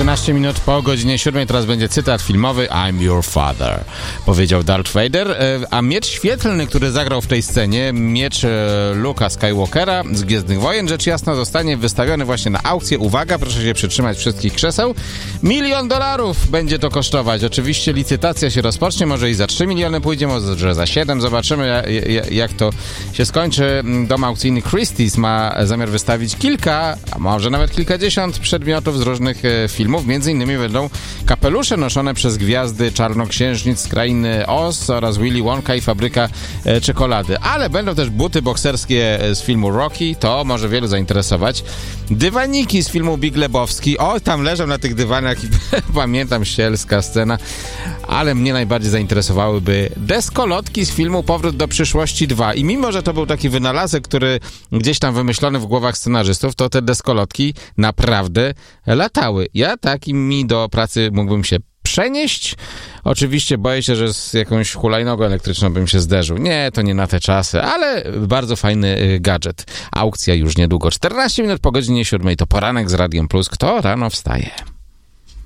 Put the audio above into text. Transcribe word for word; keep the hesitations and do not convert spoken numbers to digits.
trzynaście minut po godzinie siódmej, teraz będzie cytat filmowy I'm your father, powiedział Darth Vader, a miecz świetlny, który zagrał w tej scenie, miecz Luke'a Skywalkera z Gwiezdnych Wojen, rzecz jasna zostanie wystawiony właśnie na aukcję. Uwaga, proszę się przytrzymać wszystkich krzeseł. Milion dolarów będzie to kosztować. Oczywiście licytacja się rozpocznie, może i za trzy miliony pójdzie, może za siedem, zobaczymy jak to się skończy. Dom aukcyjny Christie's ma zamiar wystawić kilka, a może nawet kilkadziesiąt przedmiotów z różnych filmów. Między innymi będą kapelusze noszone przez gwiazdy czarnoksiężnic z krainy Oz oraz Willy Wonka i fabryka e, czekolady. Ale będą też buty bokserskie z filmu Rocky, to może wielu zainteresować. Dywaniki z filmu Big Lebowski. O, tam leżą na tych dywanach i pamiętam, ścielska scena. Ale mnie najbardziej zainteresowałyby deskolotki z filmu Powrót do przyszłości dwa. I mimo, że to był taki wynalazek, który gdzieś tam wymyślony w głowach scenarzystów, to te deskolotki naprawdę latały. Ja takimi do pracy mógłbym się przenieść. Oczywiście boję się, że z jakąś hulajnogą elektryczną bym się zderzył. Nie, to nie na te czasy, ale bardzo fajny gadżet. Aukcja już niedługo. czternaście minut po godzinie siódmej to poranek z Radiem Plus. Kto rano wstaje?